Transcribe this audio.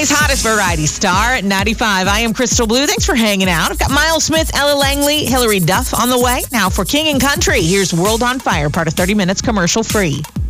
LA's hottest variety star at 95. I am Crystal Blue. Thanks for hanging out. I've got Miles Smith, Ella Langley, Hillary Duff on the way. Now for King and Country, here's World on Fire, part of 30 Minutes commercial free.